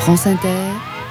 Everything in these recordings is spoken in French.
France Inter,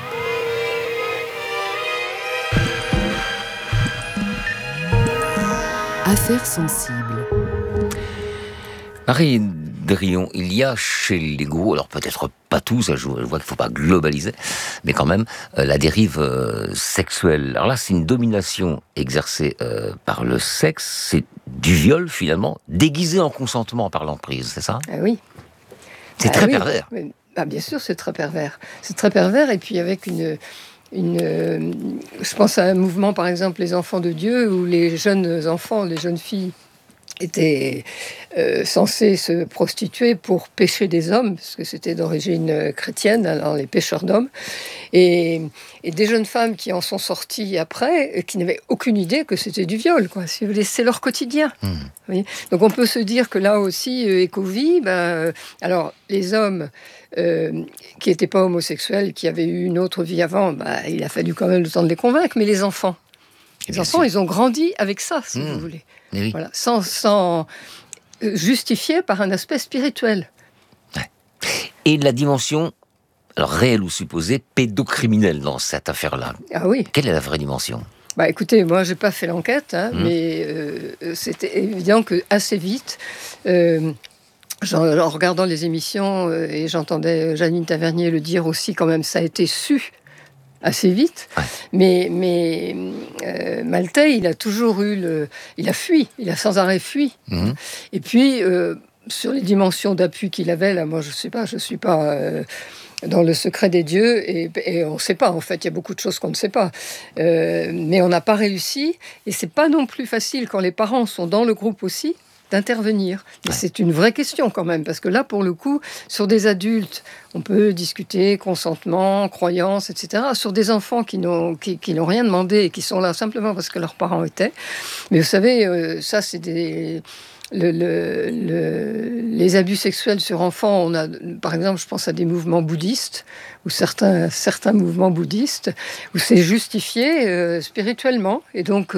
Affaires sensibles. Marie Drillon, il y a chez les gourous, alors peut-être pas tous, je vois qu'il ne faut pas globaliser, mais quand même, la dérive sexuelle. Alors là, c'est une domination exercée par le sexe, c'est du viol finalement, déguisé en consentement par l'emprise, c'est ça ? Ah oui. C'est très pervers. Bien sûr, c'est très pervers. C'est très pervers, et puis avec je pense à un mouvement, par exemple, les enfants de Dieu, où les jeunes enfants, les jeunes filles étaient censés se prostituer pour pêcher des hommes, parce que c'était d'origine chrétienne, alors les pêcheurs d'hommes, et des jeunes femmes qui en sont sorties après, qui n'avaient aucune idée que c'était du viol, quoi. Si vous voulez, c'est leur quotidien. Oui. Donc on peut se dire que là aussi, Ecovie, alors les hommes qui n'étaient pas homosexuels, qui avaient eu une autre vie avant, il a fallu quand même le temps de les convaincre, mais les enfants, ils ont grandi avec ça, si vous voulez. Oui. Voilà, sans justifié par un aspect spirituel. Ouais. Et la dimension, alors réelle ou supposée, pédocriminelle dans cette affaire-là. Ah oui. Quelle est la vraie dimension ? Écoutez, moi, j'ai pas fait l'enquête, mais c'était évident que assez vite, en regardant les émissions, et j'entendais Janine Tavernier le dire aussi, quand même, ça a été su assez vite. Ouais. Mais Maltais, il a toujours il a fui, il a sans arrêt fui. Et puis, sur les dimensions d'appui qu'il avait, là, moi, je suis pas dans le secret des dieux, et on ne sait pas, en fait, il y a beaucoup de choses qu'on ne sait pas. Mais on n'a pas réussi, et c'est pas non plus facile, quand les parents sont dans le groupe aussi, d'intervenir. Et c'est une vraie question quand même, parce que là, pour le coup, sur des adultes, on peut discuter consentement, croyance, etc. Sur des enfants qui n'ont rien demandé et qui sont là simplement parce que leurs parents étaient. Mais vous savez, ça, c'est les abus sexuels sur enfants. Par exemple, je pense à des mouvements bouddhistes, ou certains mouvements bouddhistes, où c'est justifié spirituellement. Et donc,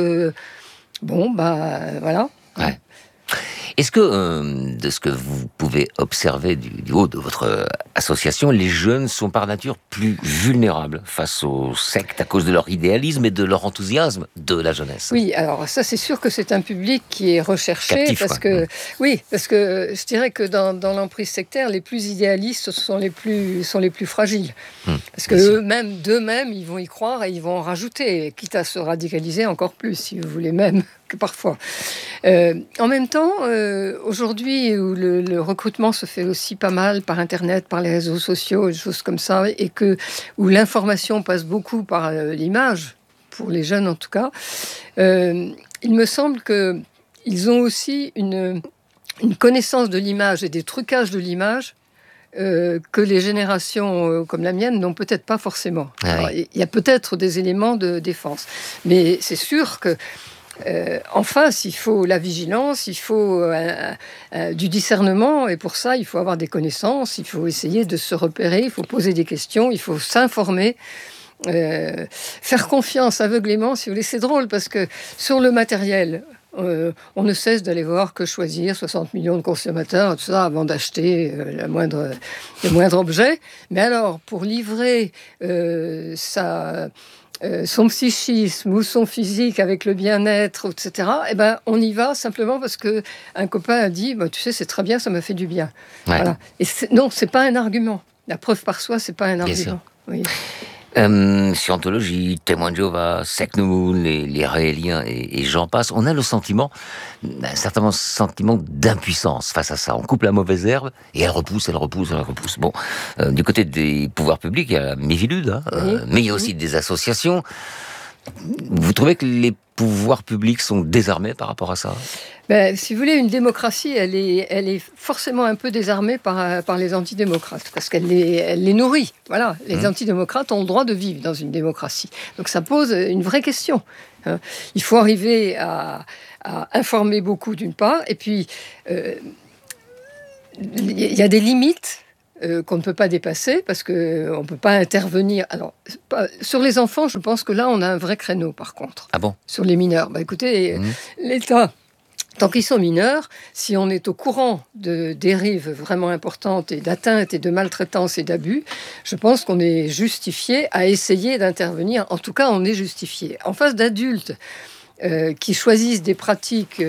voilà. Ouais. Est-ce que, de ce que vous pouvez observer du haut de votre association, les jeunes sont par nature plus vulnérables face aux sectes à cause de leur idéalisme et de leur enthousiasme de la jeunesse ? Oui, alors ça, c'est sûr que c'est un public qui est recherché. Captif, parce quoi. que je dirais que dans l'emprise sectaire, les plus idéalistes sont les plus fragiles. Parce que d'eux-mêmes, ils vont y croire et ils vont en rajouter, quitte à se radicaliser encore plus, si vous voulez, même que parfois. En même temps, aujourd'hui, où le recrutement se fait aussi pas mal par Internet, par les réseaux sociaux, des choses comme ça, et où l'information passe beaucoup par l'image, pour les jeunes en tout cas, il me semble qu'ils ont aussi une connaissance de l'image et des trucages de l'image que les générations comme la mienne n'ont peut-être pas forcément. Alors, il y a peut-être des éléments de défense, mais c'est sûr que en face, il faut la vigilance, il faut du discernement, et pour ça, il faut avoir des connaissances, il faut essayer de se repérer, il faut poser des questions, il faut s'informer, faire confiance aveuglément, si vous voulez. C'est drôle, parce que sur le matériel, on ne cesse d'aller voir que choisir 60 millions de consommateurs, tout ça, avant d'acheter le moindre objet. Mais alors, pour livrer son psychisme ou son physique avec le bien-être, etc., on y va simplement parce qu'un copain a dit tu sais, c'est très bien, ça m'a fait du bien. Ouais. Voilà. Et non, c'est pas un argument. La preuve par soi, c'est pas un argument. Oui. Scientologie, témoins de Jéhovah, secte Moon, les Raéliens et j'en passe, on a un certain sentiment d'impuissance face à ça. On coupe la mauvaise herbe et elle repousse. Bon, du côté des pouvoirs publics, il y a la Miviludes, mais il y a aussi des associations. Vous trouvez que les pouvoirs publics sont désarmés par rapport à ça ? Si vous voulez, une démocratie, elle est forcément un peu désarmée par les antidémocrates, parce qu'elle les nourrit. Voilà, les antidémocrates ont le droit de vivre dans une démocratie. Donc ça pose une vraie question. Il faut arriver à informer beaucoup, d'une part, et puis il y a des limites qu'on ne peut pas dépasser, parce qu'on ne peut pas intervenir. Alors, sur les enfants, je pense que là, on a un vrai créneau, par contre. Ah bon ? Sur les mineurs. Écoutez, l'État Tant qu'ils sont mineurs, si on est au courant de dérives vraiment importantes et d'atteintes et de maltraitance et d'abus, je pense qu'on est justifié à essayer d'intervenir. En tout cas, on est justifié. En face d'adultes qui choisissent des pratiques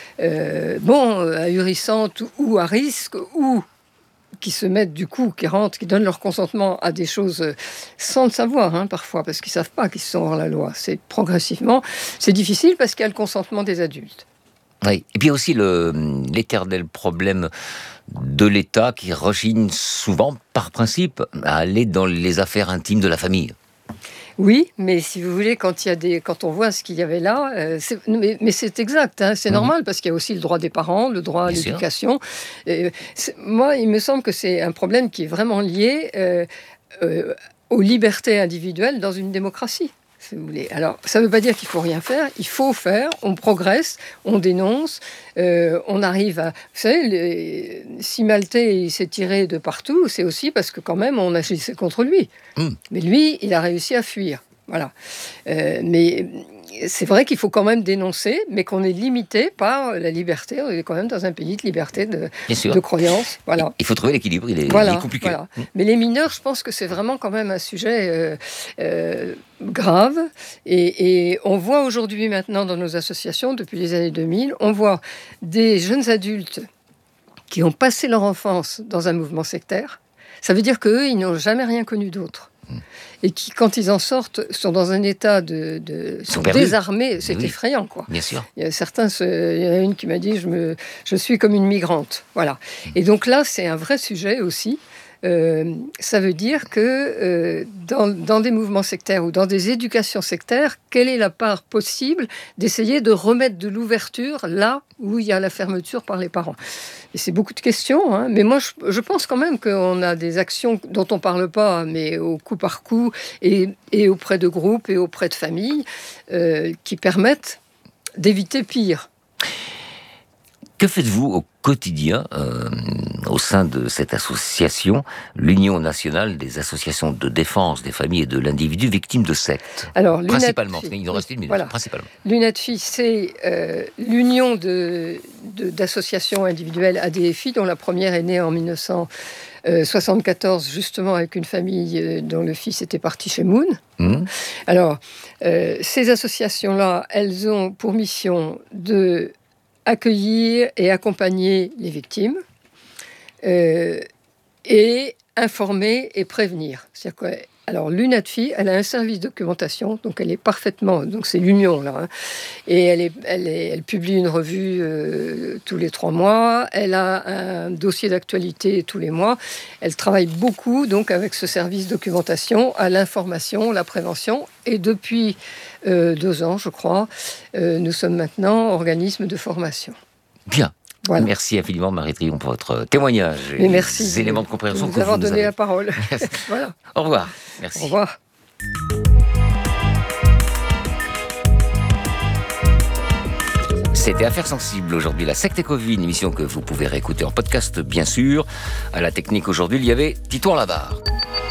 ahurissantes ou à risque, ou qui se mettent du coup, qui rentrent, qui donnent leur consentement à des choses sans le savoir, parfois, parce qu'ils ne savent pas qu'ils sont hors la loi. C'est progressivement, c'est difficile parce qu'il y a le consentement des adultes. Oui. Et puis il y a aussi l'éternel problème de l'État qui rechigne souvent, par principe, à aller dans les affaires intimes de la famille. Oui, mais si vous voulez, quand on voit ce qu'il y avait là, mais c'est exact, c'est normal, parce qu'il y a aussi le droit des parents, le droit à l'éducation. Moi, il me semble que c'est un problème qui est vraiment lié aux libertés individuelles dans une démocratie. Si vous voulez. Alors, ça ne veut pas dire qu'il ne faut rien faire, il faut faire, on progresse, on dénonce, on arrive à... Vous savez, si Maltais s'est tiré de partout, c'est aussi parce que quand même on agissait contre lui. Mais lui, il a réussi à fuir. Voilà. Mais c'est vrai qu'il faut quand même dénoncer, mais qu'on est limité par la liberté. On est quand même dans un pays de liberté de croyance. Voilà. Il faut trouver l'équilibre, il est compliqué. Voilà. Mais les mineurs, je pense que c'est vraiment quand même un sujet grave. Et on voit aujourd'hui maintenant dans nos associations, depuis les années 2000, on voit des jeunes adultes qui ont passé leur enfance dans un mouvement sectaire. Ça veut dire qu'eux, ils n'ont jamais rien connu d'autre. Et qui, quand ils en sortent, sont dans un état sont désarmés. C'est effrayant, quoi. Bien sûr. Il y en a une qui m'a dit je suis comme une migrante. Voilà. Et donc là, c'est un vrai sujet aussi. Ça veut dire que dans des mouvements sectaires ou dans des éducations sectaires, quelle est la part possible d'essayer de remettre de l'ouverture là où il y a la fermeture par les parents? Et c'est beaucoup de questions, mais moi je pense quand même qu'on a des actions dont on ne parle pas, mais au coup par coup, et auprès de groupes et auprès de familles, qui permettent d'éviter pire. Que faites-vous au quotidien au sein de cette association, l'Union nationale des associations de défense des familles et de l'individu victime de sectes? Alors, principalement, il nous reste une minute. Voilà. Principalement. L'UNADFI, c'est l'union d'associations individuelles ADFI, dont la première est née en 1974, justement avec une famille dont le fils était parti chez Moon. Alors, ces associations-là, elles ont pour mission de accueillir et accompagner les victimes, et informer et prévenir. C'est-à-dire que, alors, l'UNADFI, elle a un service documentation, donc elle est parfaitement... Donc c'est l'union, là. Et elle publie une revue tous les 3 mois. Elle a un dossier d'actualité tous les mois. Elle travaille beaucoup, donc, avec ce service documentation, à l'information, la prévention. Et depuis 2 ans, je crois, nous sommes maintenant organisme de formation. Bien. Voilà. Merci infiniment, Marie Trion, pour votre témoignage et les éléments de compréhension que vous nous avez donné la parole. Voilà. Au revoir. Merci. Au revoir. C'était Affaires sensibles aujourd'hui, la secte Covid, une émission que vous pouvez réécouter en podcast, bien sûr. À la technique aujourd'hui, il y avait Titouan Labarre.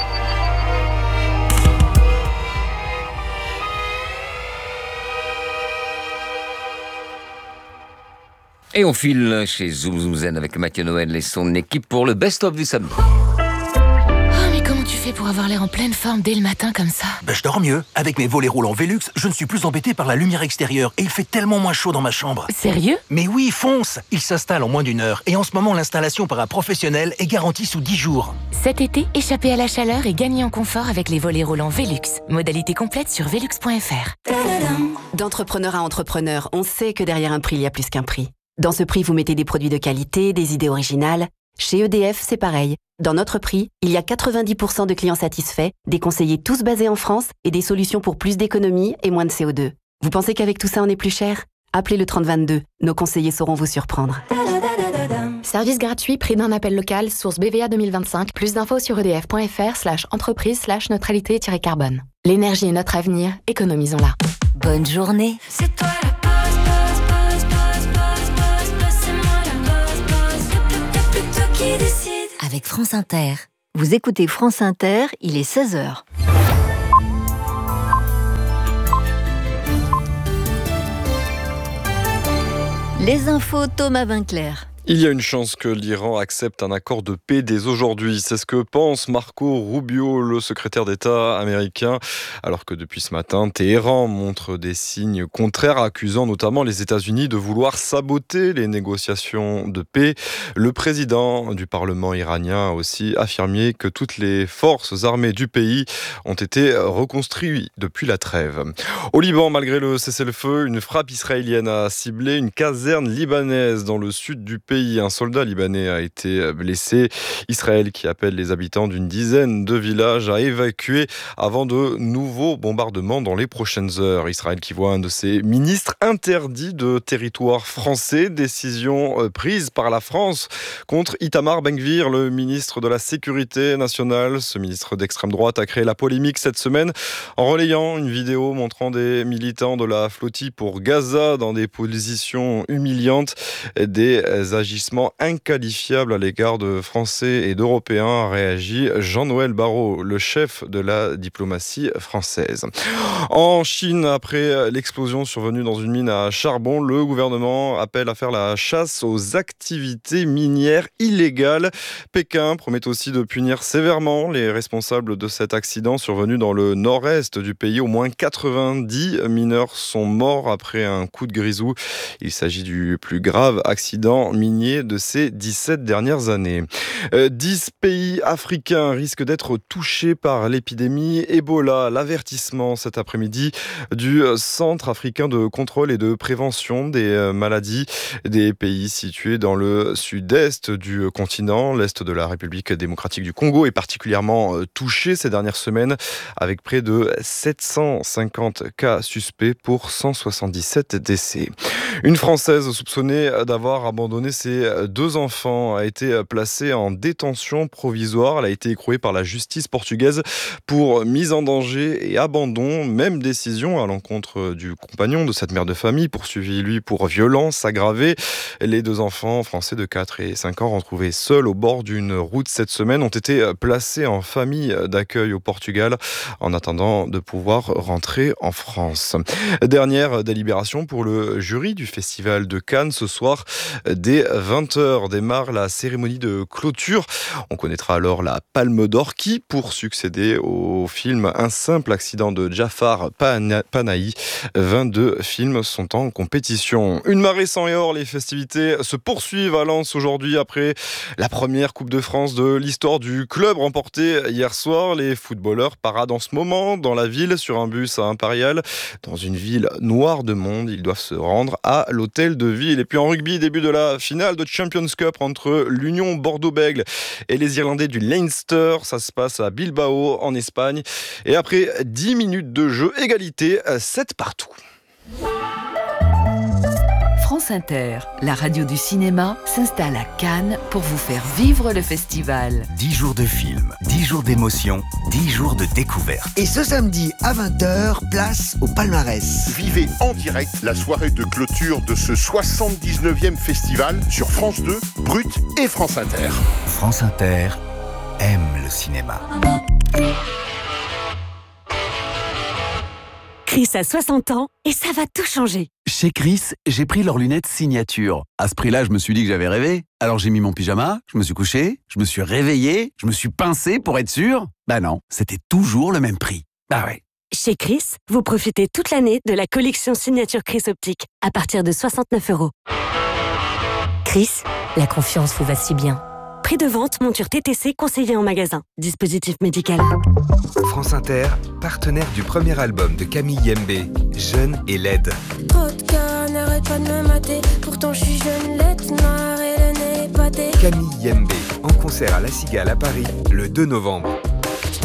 Et on file chez Zoom Zoom Zen avec Mathieu Noël et son équipe pour le best-of du samedi. Oh, mais comment tu fais pour avoir l'air en pleine forme dès le matin comme ça? Je dors mieux. Avec mes volets roulants Velux, je ne suis plus embêté par la lumière extérieure et il fait tellement moins chaud dans ma chambre. Sérieux? Mais oui, fonce! Il s'installe en moins d'1 heure et en ce moment, l'installation par un professionnel est garantie sous 10 jours. Cet été, échappez à la chaleur et gagnez en confort avec les volets roulants Velux. Modalité complète sur velux.fr. D'entrepreneur à entrepreneur, on sait que derrière un prix, il y a plus qu'un prix. Dans ce prix, vous mettez des produits de qualité, des idées originales. Chez EDF, c'est pareil. Dans notre prix, il y a 90% de clients satisfaits, des conseillers tous basés en France et des solutions pour plus d'économies et moins de CO2. Vous pensez qu'avec tout ça, on est plus cher? Appelez le 3022. Nos conseillers sauront vous surprendre. Service gratuit, prix d'un appel local, source BVA 2025. Plus d'infos sur edf.fr/entreprise/neutralité-carbone. L'énergie est notre avenir, économisons-la. Bonne journée. C'est toi la boss, c'est moi la boss, y'a plus que toi qui décide. Avec France Inter. Vous écoutez France Inter, il est 16h. Les infos, Thomas Vinclair. Il y a une chance que l'Iran accepte un accord de paix dès aujourd'hui. C'est ce que pense Marco Rubio, le secrétaire d'État américain. Alors que depuis ce matin, Téhéran montre des signes contraires, accusant notamment les États-Unis de vouloir saboter les négociations de paix. Le président du Parlement iranien a aussi affirmé que toutes les forces armées du pays ont été reconstruites depuis la trêve. Au Liban, malgré le cessez-le-feu, une frappe israélienne a ciblé une caserne libanaise dans le sud du pays. Un soldat libanais a été blessé. Israël qui appelle les habitants d'une dizaine de villages à évacuer avant de nouveaux bombardements dans les prochaines heures. Israël qui voit un de ses ministres interdit de territoire français. Décision prise par la France contre Itamar Ben-Gvir, le ministre de la Sécurité nationale. Ce ministre d'extrême droite a créé la polémique cette semaine en relayant une vidéo montrant des militants de la flottille pour Gaza dans des positions humiliantes, des agissements inqualifiables à l'égard de Français et d'Européens, a réagi Jean-Noël Barrot, le chef de la diplomatie française. En Chine, après l'explosion survenue dans une mine à charbon, le gouvernement appelle à faire la chasse aux activités minières illégales. Pékin promet aussi de punir sévèrement les responsables de cet accident survenu dans le nord-est du pays. Au moins 90 mineurs sont morts après un coup de grisou. Il s'agit du plus grave accident minier de ces 17 dernières années. 10 pays africains risquent d'être touchés par l'épidémie Ebola. L'avertissement cet après-midi du Centre africain de contrôle et de prévention des maladies. Des pays situés dans le sud-est du continent. L'est de la République démocratique du Congo est particulièrement touché ces dernières semaines, avec près de 750 cas suspects pour 177 décès. Une Française soupçonnée d'avoir abandonné ses 2 enfants a été placée en détention provisoire. Elle a été écrouée par la justice portugaise pour mise en danger et abandon. Même décision à l'encontre du compagnon de cette mère de famille, poursuivi lui pour violence aggravée. Les 2 enfants français de 4 et 5 ans retrouvés seuls au bord d'une route cette semaine ont été placés en famille d'accueil au Portugal en attendant de pouvoir rentrer en France. Dernière délibération pour le jury du Festival de Cannes. Ce soir, dès 20h, démarre la cérémonie de clôture. On connaîtra alors la Palme d'Or qui, pour succéder au film Un simple accident de Jafar Panahi, 22 films sont en compétition. Une marée sang et or, les festivités se poursuivent à Lens aujourd'hui après la première Coupe de France de l'histoire du club remportée hier soir. Les footballeurs paradent en ce moment dans la ville sur un bus à Impérial. Dans une ville noire de monde, ils doivent se rendre à l'hôtel de ville. Et puis en rugby, début de la finale de Champions Cup entre l'Union Bordeaux-Bègles et les Irlandais du Leinster. Ça se passe à Bilbao, en Espagne. Et après 10 minutes de jeu, égalité, 7 partout. France Inter, la radio du cinéma, s'installe à Cannes pour vous faire vivre le festival. 10 jours de film, 10 jours d'émotion, 10 jours de découverte. Et ce samedi à 20h, place au palmarès. Vivez en direct la soirée de clôture de ce 79e festival sur France 2, Brut et France Inter. France Inter aime le cinéma. Chris a 60 ans et ça va tout changer. Chez Chris, j'ai pris leurs lunettes signature. À ce prix-là, je me suis dit que j'avais rêvé. Alors j'ai mis mon pyjama, je me suis couché, je me suis réveillé, je me suis pincé pour être sûr. Bah non, c'était toujours le même prix. Ah ouais. Chez Chris, vous profitez toute l'année de la collection signature Chris Optique à partir de 69 €. Chris, la confiance vous va si bien. Prix de vente, monture TTC conseillée en magasin. Dispositif médical. France Inter, partenaire du premier album de Camille Yembe, Jeune et laide. Trop de cœur, n'arrête pas de me mater. Pourtant je suis jeune, laide, noire et le nez épaté. Camille Yembe, en concert à La Cigale à Paris, le 2 novembre.